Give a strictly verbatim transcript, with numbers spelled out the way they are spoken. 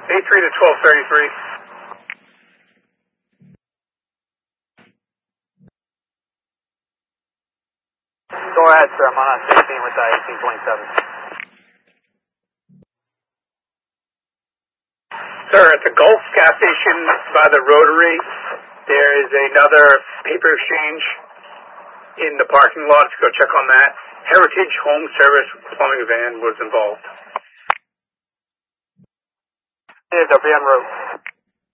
eight three to twelve thirty-three. Go ahead, sir. I'm on sixteen with uh, eighteen twenty-seven. Sir, at the Gulf gas station by the Rotary, there is another paper exchange in the parking lot. Go check on that. Heritage Home Service plumbing van was involved. Yeah, they'll be en route.